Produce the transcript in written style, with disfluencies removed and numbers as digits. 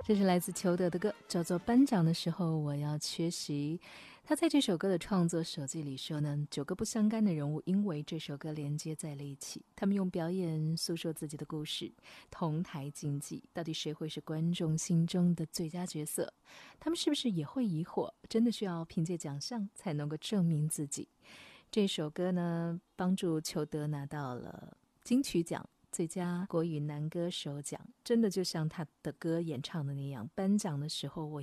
这是来自裘德的歌，叫做《颁奖的时候我要缺席》。他在这首歌的创作手记里说呢，9个不相干的人物因为这首歌连接在了一起，他们用表演诉说自己的故事，同台竞技，到底谁会是观众心中的最佳角色？他们是不是也会疑惑，真的需要凭借奖项才能够证明自己？这首歌呢，帮助裘德拿到了金曲奖最佳国语男歌手奖，真的就像他的歌演唱的那样，颁奖的时候我